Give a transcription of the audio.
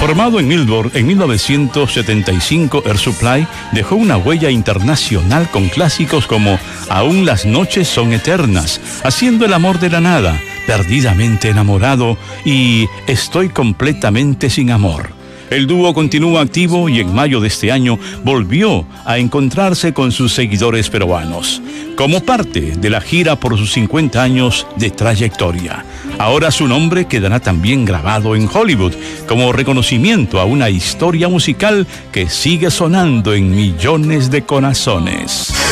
Formado en Melbourne en 1975, Air Supply dejó una huella internacional con clásicos como Aún las noches son eternas, Haciendo el amor de la nada, Perdidamente enamorado y Estoy completamente sin amor. El dúo continúa activo y en mayo de este año volvió a encontrarse con sus seguidores peruanos, como parte de la gira por sus 50 años de trayectoria. Ahora su nombre quedará también grabado en Hollywood como reconocimiento a una historia musical que sigue sonando en millones de corazones.